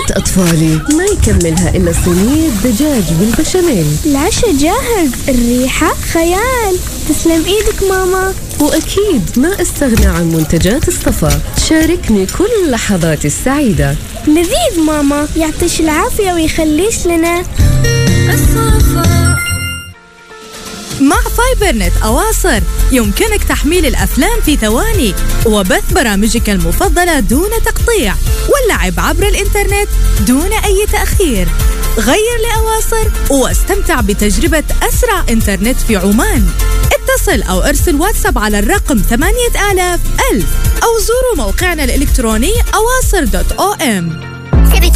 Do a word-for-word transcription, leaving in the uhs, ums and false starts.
أطفالي ما يكملها إلا صينية دجاج بالبشاميل. العشاء جاهز، الريحة خيال. تسلم إيدك ماما. وأكيد ما أستغنى عن منتجات الصفا، شاركني كل لحظاتي السعيدة. لذيذ ماما، يعطيش العافية ويخليش لنا. الصفا. مع فايبر نت أواصر يمكنك تحميل الأفلام في ثواني وبث برامجك المفضلة دون تقطيع واللعب عبر الإنترنت دون أي تأخير. غير لأواصر واستمتع بتجربة أسرع إنترنت في عمان. اتصل أو ارسل واتساب على الرقم ثمانية آلاف ألف أو زوروا موقعنا الإلكتروني أواصر دوت أو إم.